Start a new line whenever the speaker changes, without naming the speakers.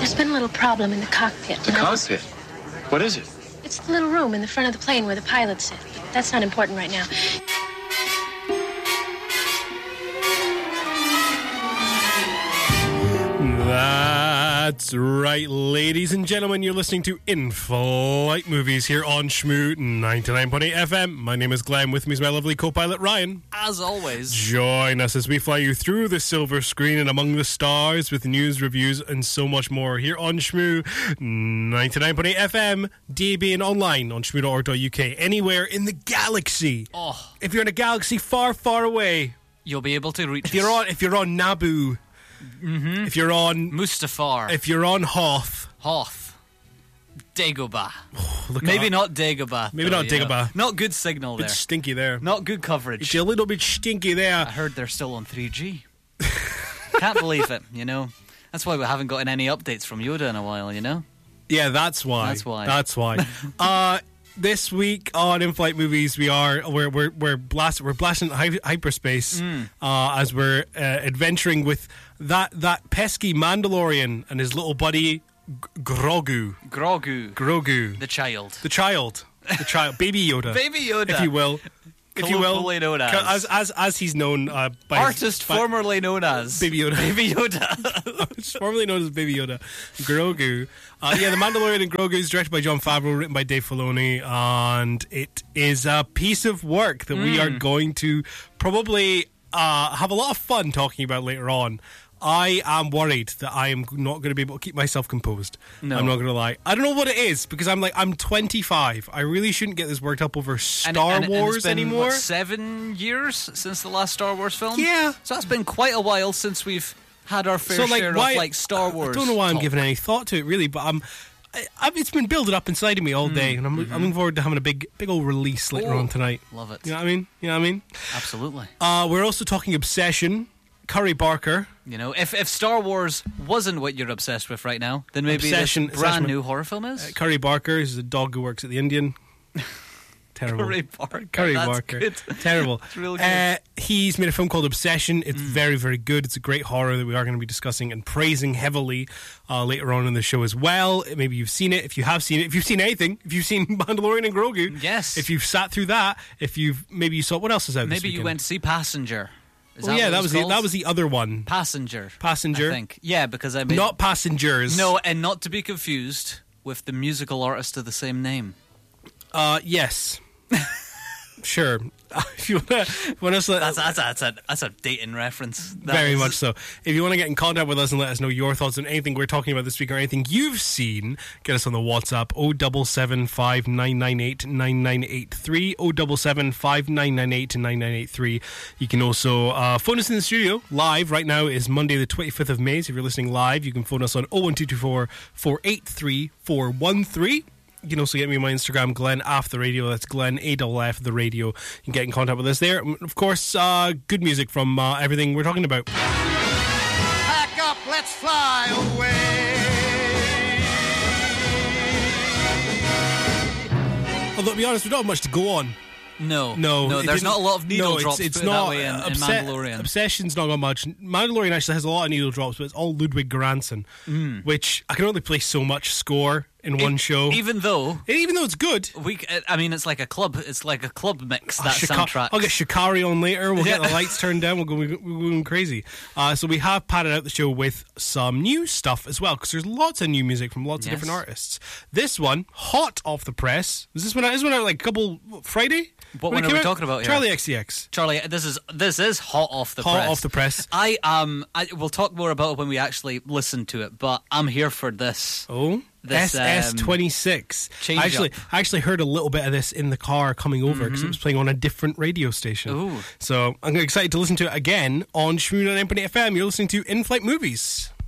There's been a little problem in the cockpit.
The cockpit? What is it?
It's the little room in the front of the plane where the pilots sit. But that's not important right now.
That's right, ladies and gentlemen. You're listening to In-Flight Movies here on Shmoo 99.8 FM. My name is Glenn. With me is my lovely co-pilot Ryan.
As always.
Join us as we fly you through the silver screen and among the stars with news, reviews, and so much more here on Shmoo 99.8 FM, DAB, and online on shmoo.org.uk. Anywhere in the galaxy.
Oh.
If you're in a galaxy far, far away,
you'll be able to reach
If you're on Naboo.
Mm-hmm.
If you're on
Mustafar,
if you're on Hoth,
Dagobah.
Maybe
not Dagobah.
Maybe not Dagobah.
Not good signal there.
It's stinky there.
Not good coverage.
It's a little bit stinky there.
I heard they're still on 3G. Can't believe it, you know. That's why we haven't gotten any updates from Yoda in a while, you know.
Yeah, that's why. This week on In-Flight Movies, we're blasting hyperspace as we're adventuring with that pesky Mandalorian and his little buddy Grogu,
the child,
Baby Yoda, if you will.
Colloquially known
as he's known by
formerly known as
Baby Yoda. Formerly known as Baby Yoda, Grogu. The Mandalorian and Grogu is directed by Jon Favreau, written by Dave Filoni, and it is a piece of work that we are going to probably have a lot of fun talking about later on. I am worried that I am not going to be able to keep myself composed.
No.
I'm not going to lie. I don't know what it is, because I'm 25. I really shouldn't get this worked up over Star Wars
it's been,
anymore.
7 years since the last Star Wars film?
Yeah.
So that's been quite a while since we've had our fair share of Star Wars.
I don't know why I'm giving any thought to it, really, but it's been building up inside of me all day, and I'm looking forward to having a big old release later on tonight.
Love it.
You know what I mean?
Absolutely.
We're also talking Obsession. Curry Barker.
You know, if Star Wars wasn't what you're obsessed with right now, then maybe
Obsession,
this brand new horror film is?
Curry Barker is a dog who works at the Indian. Terrible.
Curry
Barker.
Good.
Terrible.
It's real good.
He's made a film called Obsession. It's very, very good. It's a great horror that we are going to be discussing and praising heavily later on in the show as well. Maybe you've seen it. If you have seen it, if you've seen anything, if you've seen Mandalorian and Grogu,
yes.
If you've sat through that, maybe you saw what else is out.
Maybe you went to see Passenger.
That was the other one.
Passenger.
I
think. Yeah, because I mean,
not Passengers.
No, and not to be confused with the musical artist of the same name.
Yes. Sure. If you want to,
that's a dating reference.
Very much so. If you want to get in contact with us and let us know your thoughts on anything we're talking about this week or anything you've seen, get us on the WhatsApp 07759989983, 07759989983. You can also phone us in the studio live. Right now is Monday the 25th of May, so if you're listening live, you can phone us on 01224 483 413. You can also get me on my Instagram, Glenn Aff the Radio. That's Glenn AFF the Radio. You can get in contact with us there. Of course, good music from everything we're talking about.
Pack up, let's fly away.
Although, to be honest, we don't have much to go on.
No, there's not a lot of needle drops. It's not that way in Mandalorian.
Obsession's not got much. Mandalorian actually has a lot of needle drops, but it's all Ludwig Göransson, which I can only play so much score in one show.
Even though
it's good,
it's like a club. It's like a club mix. That soundtrack.
I'll get Shikari on later. We'll get the lights turned down. We're going crazy. So we have padded out the show with some new stuff as well, because there's lots of new music from lots of different artists. This one, hot off the press. Was this one out? This one out like a couple Friday.
What one are we talking about here?
Charlie XCX.
Charlie, this is hot off the press.
Hot off the press.
We'll talk more about it when we actually listen to it, but I'm here for this.
Oh, this SS26. I actually heard a little bit of this in the car coming over because it was playing on a different radio station.
Ooh.
So I'm excited to listen to it again on Shmoo 99.8 FM. You're listening to In-Flight Movies.